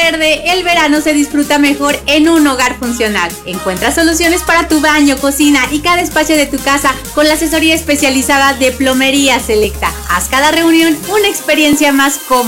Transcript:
Verde, el verano se disfruta mejor en un hogar funcional. Encuentra soluciones para tu baño, cocina y cada espacio de tu casa con la asesoría especializada de Plomería Selecta. Haz cada reunión una experiencia más cómoda.